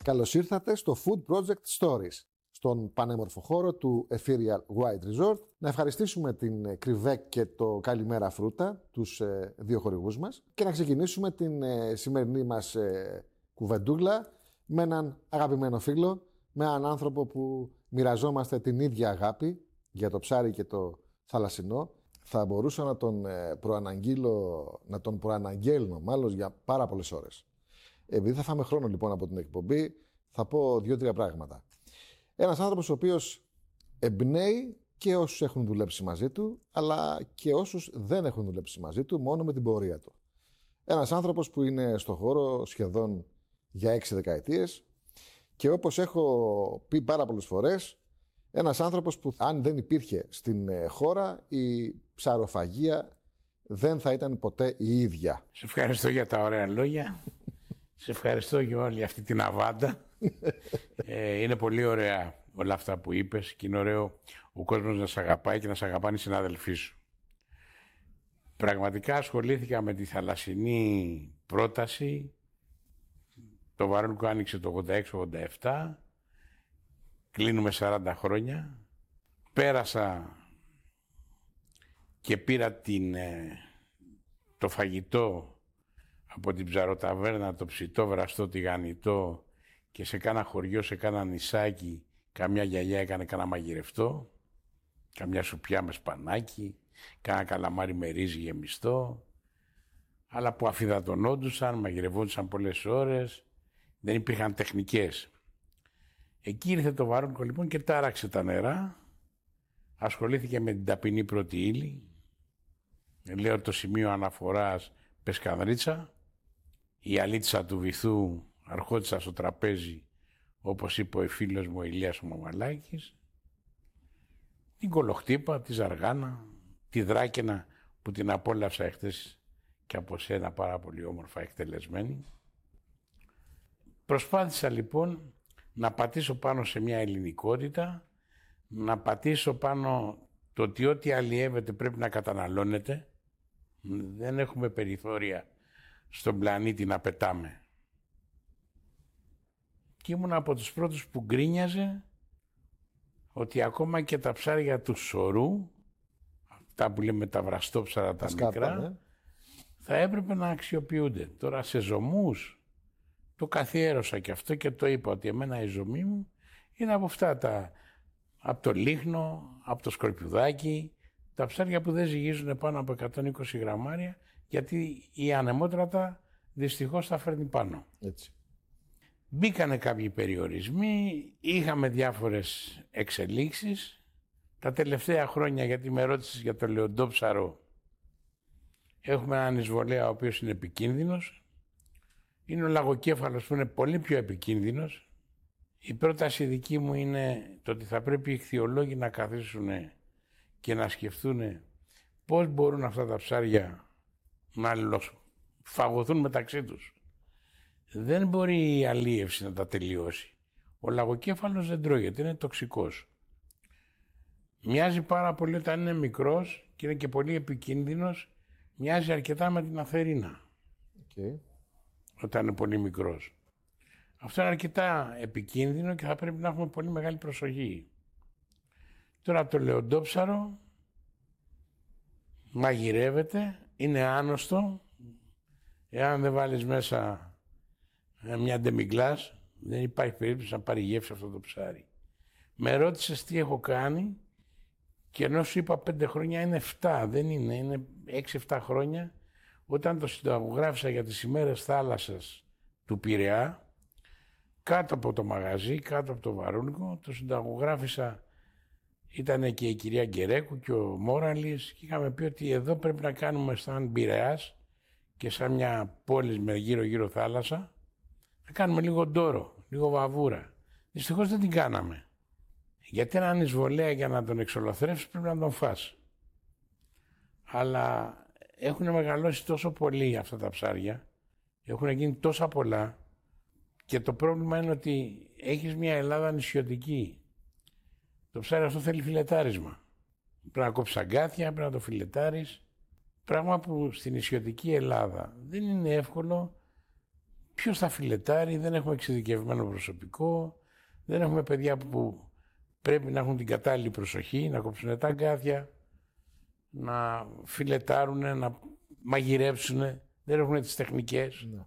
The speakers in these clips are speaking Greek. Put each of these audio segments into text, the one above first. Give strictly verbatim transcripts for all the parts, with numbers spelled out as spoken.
Καλώς ήρθατε στο Food Project Stories, στον πανέμορφο χώρο του Ethereal White Resort. Να ευχαριστήσουμε την Κρυβέκ και το Καλημέρα Φρούτα, τους ε, δύο χορηγούς μας, και να ξεκινήσουμε την ε, σημερινή μας ε, κουβεντούλα με έναν αγαπημένο φίλο, με έναν άνθρωπο που μοιραζόμαστε την ίδια αγάπη για το ψάρι και το θαλασσινό. Θα μπορούσα να τον ε, προαναγγείλω, να τον προαναγγέλνω μάλλον για πάρα πολλές ώρες. Επειδή θα φάμε χρόνο λοιπόν από την εκπομπή, θα πω δύο-τρία πράγματα. Ένας άνθρωπος ο οποίος εμπνέει και όσους έχουν δουλέψει μαζί του, αλλά και όσους δεν έχουν δουλέψει μαζί του, μόνο με την πορεία του. Ένας άνθρωπος που είναι στο χώρο σχεδόν για έξι δεκαετίες και όπως έχω πει πάρα πολλές φορές, ένας άνθρωπος που αν δεν υπήρχε στην χώρα, η ψαροφαγία δεν θα ήταν ποτέ η ίδια. Σε ευχαριστώ για τα ωραία λόγια. Σε ευχαριστώ για όλη αυτή την αβάντα. ε, είναι πολύ ωραία όλα αυτά που είπες και είναι ωραίο ο κόσμος να σε αγαπάει και να σε αγαπάνε οι συνάδελφοί σου. Πραγματικά ασχολήθηκα με τη θαλασσινή πρόταση. Το Βαρόνικο άνοιξε το ογδόντα έξι ογδόντα επτά. Κλείνουμε σαράντα χρόνια. Πέρασα και πήρα την, ε, το φαγητό από την ψαροταβέρνα, το ψητό, βραστό, τηγανιτό και σε κάνα χωριό, σε κάνα νησάκι, καμιά γιαγιά έκανε κάνα μαγειρευτό, καμιά σουπιά με σπανάκι, κάνα καλαμάρι με ρύζι γεμιστό, αλλά που αφιδατωνόντουσαν, μαγειρευόντουσαν πολλές ώρες, δεν υπήρχαν τεχνικές. Εκεί ήρθε το Βαρόνικο λοιπόν και τάραξε τα νερά, ασχολήθηκε με την ταπεινή πρώτη ύλη, λέω το σημείο αναφοράς Πεσκανδρίτσα, η αλίτσα του βυθού αρχόντισσα στο τραπέζι, όπως είπε ο φίλος μου ο Ηλίας ο Μαμαλάκης, την κολοχτύπα, τη ζαργάνα, τη δράκαινα που την απόλαυσα εχθές και από σένα πάρα πολύ όμορφα εκτελεσμένη. Προσπάθησα λοιπόν να πατήσω πάνω σε μια ελληνικότητα, να πατήσω πάνω το ότι ό,τι αλλιεύεται πρέπει να καταναλώνεται. Δεν έχουμε περιθώρια στον πλανήτη να πετάμε. Και ήμουν από τους πρώτους που γκρίνιαζε ότι ακόμα και τα ψάρια του σωρού, αυτά που λέμε τα βραστόψαρα, τα, τα μικρά, ναι, θα έπρεπε να αξιοποιούνται. Τώρα σε ζωμούς το καθιέρωσα και αυτό και το είπα ότι εμένα η ζωμή μου είναι από αυτά τα, από το λίχνο, από το σκορπιουδάκι, τα ψάρια που δεν ζυγίζουν πάνω από εκατόν είκοσι γραμμάρια, γιατί η ανεμότρατα δυστυχώς τα φέρνει πάνω. Έτσι. Μπήκανε κάποιοι περιορισμοί, είχαμε διάφορες εξελίξεις. Τα τελευταία χρόνια, γιατί με ρώτησες για το λεοντόψαρο, έχουμε έναν εισβολέα ο οποίος είναι επικίνδυνος. Είναι ο λαγοκέφαλος που είναι πολύ πιο επικίνδυνος. Η πρόταση δική μου είναι το ότι θα πρέπει οι ιχθυολόγοι να καθίσουν και να σκεφτούν πώς μπορούν αυτά τα ψάρια να φαγωθούν μεταξύ τους. Δεν μπορεί η αλίευση να τα τελειώσει. Ο λαγοκέφαλος δεν τρώγεται, είναι τοξικός. Μοιάζει πάρα πολύ όταν είναι μικρός και είναι και πολύ επικίνδυνος, μοιάζει αρκετά με την αθερίνα. Okay. Όταν είναι πολύ μικρός. Αυτό είναι αρκετά επικίνδυνο και θα πρέπει να έχουμε πολύ μεγάλη προσοχή. Τώρα το λεοντόψαρο μαγειρεύεται, είναι άνοστο. Εάν δεν βάλεις μέσα μια ντεμιγκλάς, δεν υπάρχει περίπτωση να πάρει γεύση αυτό το ψάρι. Με ρώτησες τι έχω κάνει και ενώ σου είπα πέντε χρόνια είναι εφτά, δεν είναι, είναι έξι εφτά χρόνια. Όταν το συνταγογράφησα για τις ημέρες θάλασσας του Πειραιά, κάτω από το μαγαζί, κάτω από το Βαρόνικο, το συνταγογράφησα. Ήταν και η κυρία Γκερέκου και ο Μόραλης και είχαμε πει ότι εδώ πρέπει να κάνουμε σαν Πειραιάς και σαν μια πόλη με γύρω-γύρω θάλασσα, να κάνουμε λίγο ντόρο, λίγο βαβούρα. Δυστυχώς δεν την κάναμε. Γιατί έναν εισβολέα για να τον εξολοθρεύσεις πρέπει να τον φας. Αλλά έχουν μεγαλώσει τόσο πολύ αυτά τα ψάρια, έχουν γίνει τόσα πολλά και το πρόβλημα είναι ότι έχεις μια Ελλάδα νησιωτική. Το ψάρι αυτό θέλει φιλετάρισμα. Πρέπει να κόψεις αγκάθια, πρέπει να το φιλετάρεις. Πράγμα που στην νησιωτική Ελλάδα δεν είναι εύκολο ποιος θα φιλετάρει, δεν έχουμε εξειδικευμένο προσωπικό, δεν έχουμε παιδιά που πρέπει να έχουν την κατάλληλη προσοχή, να κόψουν τα αγκάθια, να φιλετάρουν, να μαγειρέψουν, δεν έχουν τις τεχνικές. Ναι.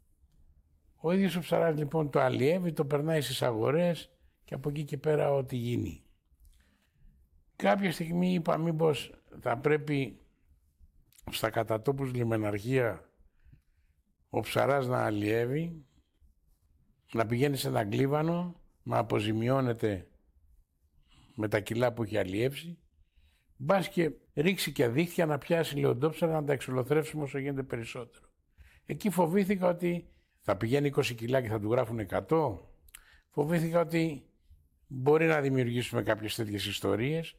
Ο ίδιος ο ψαράς λοιπόν το αλλιεύει, το περνάει στις αγορές και από εκεί και πέρα ό,τι γίνει. Κάποια στιγμή είπα μήπως θα πρέπει στα κατατόπους λιμεναρχεία ο ψαράς να αλλιεύει, να πηγαίνει σε έναν κλίβανο, να αποζημιώνεται με τα κιλά που έχει αλλιεύσει, μπας και ρίξει και δίχτυα να πιάσει λεοντόψαρα να τα εξολοθρεύσουμε όσο γίνεται περισσότερο. Εκεί φοβήθηκα ότι θα πηγαίνει είκοσι κιλά και θα του γράφουν εκατό. Φοβήθηκα ότι μπορεί να δημιουργήσουμε κάποιες τέτοιες ιστορίες.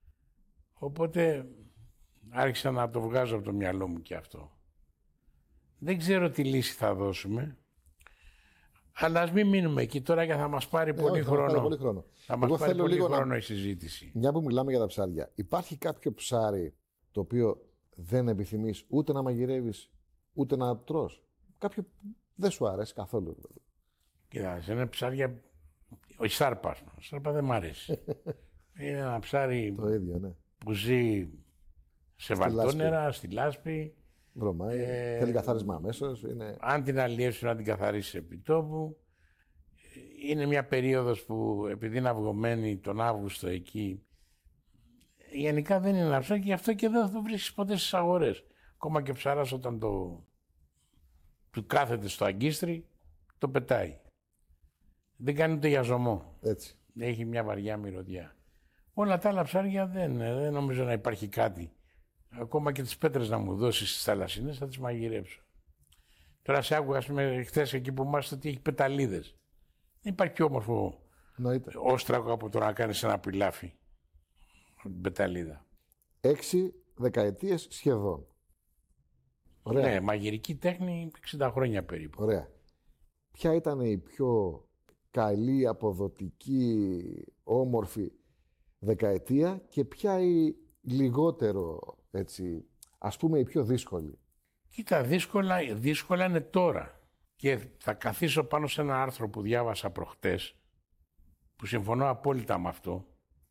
Οπότε άρχισα να το βγάζω από το μυαλό μου και αυτό. Δεν ξέρω τι λύση θα δώσουμε. Αλλά ας μην μείνουμε εκεί τώρα και θα μας πάρει ε, πολύ, όχι, χρόνο. Θα, πολύ χρόνο. Θα μας πάρει πολύ χρόνο να... η συζήτηση. Μια που μιλάμε για τα ψάρια. Υπάρχει κάποιο ψάρι το οποίο δεν επιθυμείς ούτε να μαγειρεύεις ούτε να τρως? Κάποιο που δεν σου αρέσει καθόλου? Κοιτάξτε, είναι ψάρια... Ο σάρπας. Ο σάρπα δεν μ' αρέσει. Είναι ένα ψάρι το ίδιο, ναι. που ζει σε βαλτόνερα, στη λάσπη. Βρωμάει, ε, θέλει καθάρισμα αμέσως. Είναι... Αν την αλλιεύσει να την καθαρίσει επί τόπου. Είναι μια περίοδος που επειδή είναι αυγωμένη τον Αύγουστο εκεί, γενικά δεν είναι ένα ψάρι και γι' αυτό και δεν θα το βρίσκεις ποτέ στις αγορές. Ακόμα και ο ψάρας όταν το του κάθεται στο αγκίστρι, το πετάει. Δεν κάνει ούτε για ζωμό. Έτσι. Έχει μια βαριά μυρωδιά. Όλα τα άλλα ψάρια δεν, δεν νομίζω να υπάρχει κάτι. Ακόμα και τις πέτρες να μου δώσεις στις θαλασσινές θα τις μαγειρέψω. Τώρα σε άκουγα, ας πούμε, χθες εκεί που είμαστε ότι έχει πεταλίδες. Δεν υπάρχει πιο όμορφο όστρακο από το να κάνεις ένα πιλάφι. Την πεταλίδα. Έξι δεκαετίες σχεδόν. Ωραία. Ναι, μαγειρική τέχνη εξήντα χρόνια περίπου. Ωραία. Ποια ήταν η πιο καλή, αποδοτική, όμορφη δεκαετία και ποια η λιγότερο, έτσι, ας πούμε, η πιο δύσκολη? Κοίτα, δύσκολα, δύσκολα είναι τώρα. Και θα καθίσω πάνω σε ένα άρθρο που διάβασα προχτές, που συμφωνώ απόλυτα με αυτό.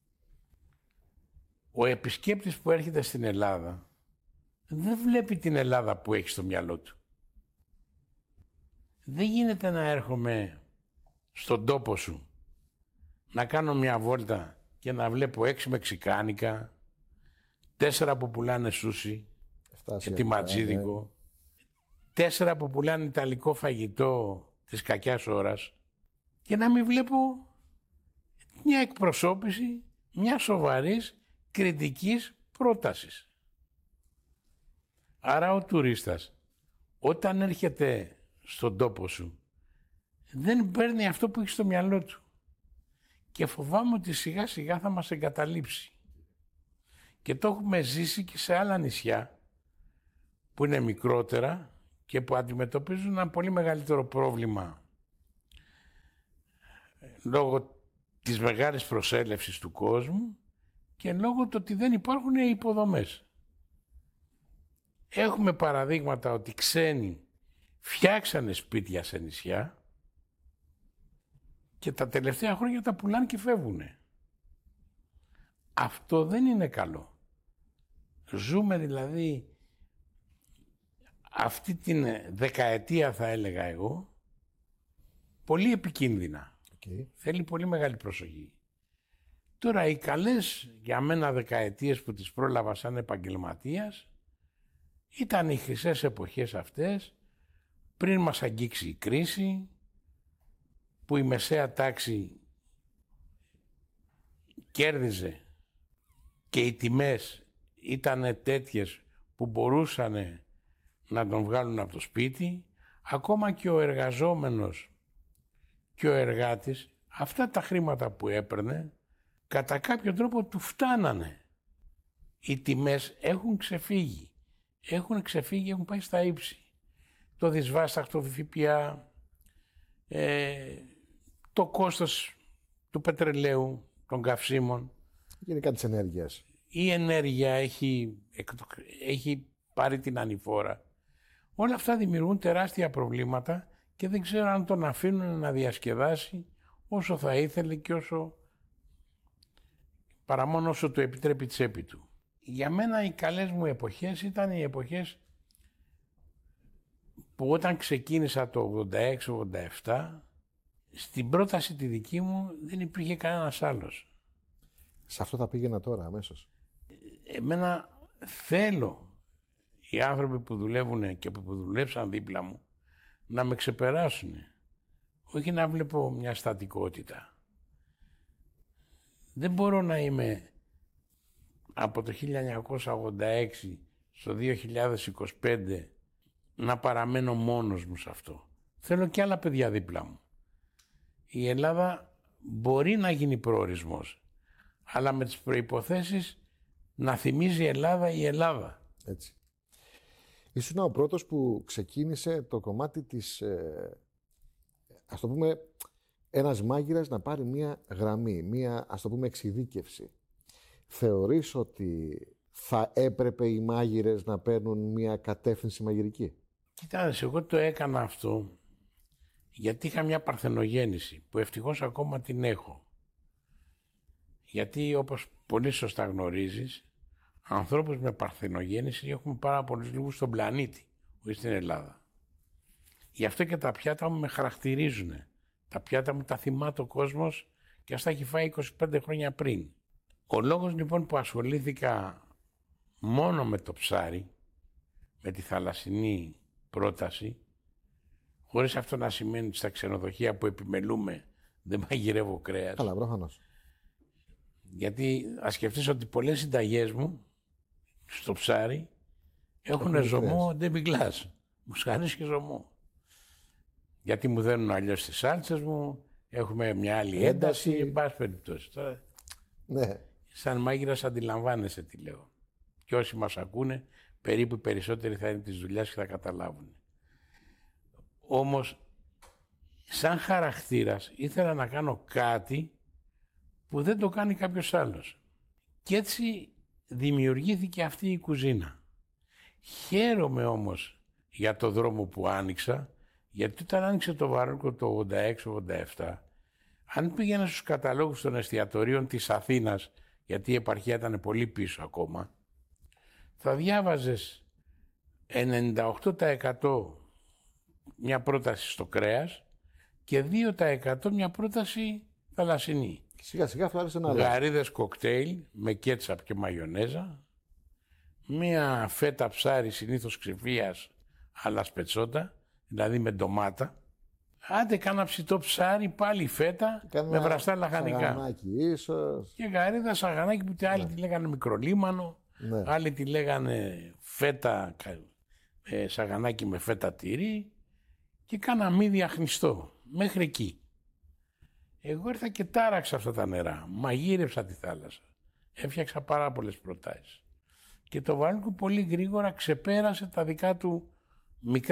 Ο επισκέπτης που έρχεται στην Ελλάδα δεν βλέπει την Ελλάδα που έχει στο μυαλό του. Δεν γίνεται να έρχομαι στον τόπο σου, να κάνω μια βόλτα και να βλέπω έξι μεξικάνικα, τέσσερα που πουλάνε σούσι, ετοιματζίδικο, ναι. Τέσσερα που πουλάνε ιταλικό φαγητό της κακιάς ώρας και να μην βλέπω μια εκπροσώπηση μια σοβαρής κριτικής πρότασης. Άρα ο τουρίστας όταν έρχεται στον τόπο σου δεν παίρνει αυτό που έχει στο μυαλό του και φοβάμαι ότι σιγά σιγά θα μας εγκαταλείψει. Και το έχουμε ζήσει και σε άλλα νησιά που είναι μικρότερα και που αντιμετωπίζουν ένα πολύ μεγαλύτερο πρόβλημα λόγω της μεγάλης προσέλευσης του κόσμου και λόγω του ότι δεν υπάρχουν υποδομές. Έχουμε παραδείγματα ότι ξένοι φτιάξανε σπίτια σε νησιά και τα τελευταία χρόνια τα πουλάνε και φεύγουνε. Αυτό δεν είναι καλό. Ζούμε δηλαδή αυτή την δεκαετία, θα έλεγα εγώ, πολύ επικίνδυνα. Okay. Θέλει πολύ μεγάλη προσοχή. Τώρα οι καλές για μένα δεκαετίες που τις πρόλαβα σαν επαγγελματίας ήταν οι χρυσές εποχές αυτές, πριν μας αγγίξει η κρίση, που η μεσαία τάξη κέρδιζε και οι τιμές ήταν τέτοιες που μπορούσαν να τον βγάλουν από το σπίτι, ακόμα και ο εργαζόμενος και ο εργάτης, αυτά τα χρήματα που έπαιρνε, κατά κάποιο τρόπο του φτάνανε. Οι τιμές έχουν ξεφύγει. Έχουν ξεφύγει, έχουν πάει στα ύψη. Το δυσβάσταχτο ΦΠΑ, ε, το κόστος του πετρελαίου, των καυσίμων. Γενικά της ενέργειας. Η ενέργεια έχει, έχει πάρει την ανηφόρα. Όλα αυτά δημιουργούν τεράστια προβλήματα και δεν ξέρω αν τον αφήνουν να διασκεδάσει όσο θα ήθελε και όσο παρά μόνο όσο του επιτρέπει η τσέπη του. Για μένα οι καλές μου εποχές ήταν οι εποχές που όταν ξεκίνησα το ογδόντα έξι ογδόντα επτά, στην πρόταση τη δική μου δεν υπήρχε κανένας άλλος. Σε αυτό θα πήγαινα τώρα αμέσως. Εμένα θέλω οι άνθρωποι που δουλεύουν και που δουλέψαν δίπλα μου να με ξεπεράσουν. Όχι να βλέπω μια στατικότητα. Δεν μπορώ να είμαι από το χίλια εννιακόσια ογδόντα έξι στο δύο χιλιάδες είκοσι πέντε να παραμένω μόνος μου σε αυτό. Θέλω και άλλα παιδιά δίπλα μου. Η Ελλάδα μπορεί να γίνει προορισμός, αλλά με τις προϋποθέσεις να θυμίζει η Ελλάδα η Ελλάδα. Έτσι. Ήσουν ο πρώτος που ξεκίνησε το κομμάτι της, ε, ας το πούμε, ένας μάγειρας να πάρει μία γραμμή, μία, ας το πούμε, εξειδίκευση. Θεωρείς ότι θα έπρεπε οι μάγειρες να παίρνουν μία κατεύθυνση μαγειρική? Κοιτάξτε, εγώ το έκανα αυτό γιατί είχα μια παρθενογέννηση που ευτυχώς ακόμα την έχω. Γιατί όπως πολύ σωστά γνωρίζεις, ανθρώπους με παρθενογέννηση έχουμε πάρα πολλούς λίγους στον πλανήτη, όχι στην Ελλάδα. Γι' αυτό και τα πιάτα μου με χαρακτηρίζουν. Τα πιάτα μου τα θυμάται ο κόσμος και ας τα έχει φάει είκοσι πέντε χρόνια πριν. Ο λόγος λοιπόν που ασχολήθηκα μόνο με το ψάρι, με τη θαλασσινή πρόταση, χωρίς αυτό να σημαίνει ότι στα ξενοδοχεία που επιμελούμε δεν μαγειρεύω κρέας. Καλά, προφανώς. Γιατί ας σκεφτείς ότι πολλές συνταγές μου στο ψάρι έχουν ζωμό ντεμπιγκλάζ. Μουσχάρις και ζωμό. Γιατί μου δένουν αλλιώς τις σάλτσες μου, έχουμε μια άλλη ένταση, εν πάση περιπτώσει. Τώρα, ναι. Σαν μάγειρας αντιλαμβάνεσαι τι λέω. Και όσοι μας ακούνε, περίπου οι περισσότεροι θα είναι της δουλειάς και θα καταλάβουν. Όμως, σαν χαρακτήρας, ήθελα να κάνω κάτι που δεν το κάνει κάποιος άλλος. Και έτσι δημιουργήθηκε αυτή η κουζίνα. Χαίρομαι όμως για το δρόμο που άνοιξα, γιατί όταν άνοιξε το Βαρόνικο το ογδόντα έξι ογδόντα επτά, αν πήγαινα στους καταλόγους των εστιατορίων της Αθήνας, γιατί η επαρχία ήταν πολύ πίσω ακόμα, θα διάβαζες ενενήντα οκτώ τοις εκατό μια πρόταση στο κρέας και δύο τοις εκατό μια πρόταση θαλασσινή. Σιγά σιγά αυτό άρχισε να αλλάζει. Γαρίδες κοκτέιλ με κέτσαπ και μαγιονέζα, μια φέτα ψάρι συνήθως ξηφίας αλλά σπετσότα, δηλαδή με ντομάτα. Άντε κάνα ψητό ψάρι, πάλι φέτα Κάνα με βραστά λαχανικά. Σαγανάκι ίσως. Και γαρίδα σαγανάκι που άλλοι ναι. τη λέγανε μικρολίμανο, ναι. άλλοι τη λέγανε φέτα, ε, σαγανάκι με φέτα τυρί και κάνα μύδι αχνιστό, μέχρι εκεί. Εγώ ήρθα και τάραξα αυτά τα νερά, μαγείρεψα τη θάλασσα, έφτιαξα πάρα πολλές προτάσεις. Και το Βαρόνικο πολύ γρήγορα ξεπέρασε τα δικά του μικρά